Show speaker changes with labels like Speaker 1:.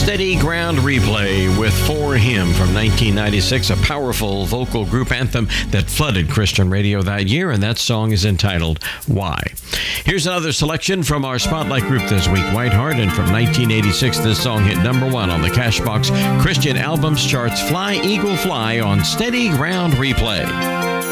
Speaker 1: Steady Ground Replay with For Him from 1996, a powerful vocal group anthem that flooded Christian radio that year, and that song is entitled Why. Here's another selection from our Spotlight group this week, Whiteheart, and from 1986, this song hit number 1 on the Cashbox Christian Albums charts, Fly Eagle Fly on Steady Ground Replay.